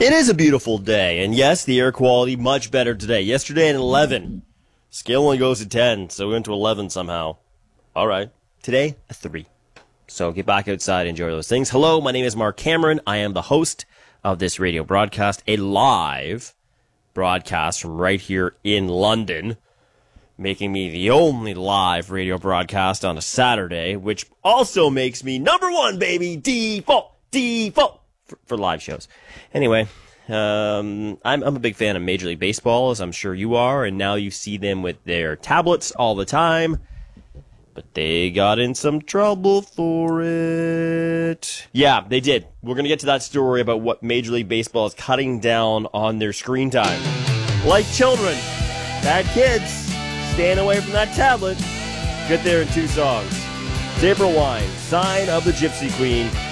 It is a beautiful day, and yes, the air quality much better today. Yesterday at 11. Scale only goes to 10, so we went to 11 somehow. All right. Today, a 3. So get back outside and enjoy those things. Hello, my name is Mark Cameron. I am the host of this radio broadcast, a live broadcast from right here in London, making me the only live radio broadcast on a Saturday, which also makes me number one, baby, default for live shows. Anyway, I'm a big fan of Major League Baseball, as I'm sure you are, and now you see them with their tablets all the time. But they got in some trouble for it. Yeah, they did. We're going to get to that story about what Major League Baseball is cutting down on their screen time. Like children, bad kids, staying away from that tablet. Get there in 2 songs. April Wine, Sign of the Gypsy Queen,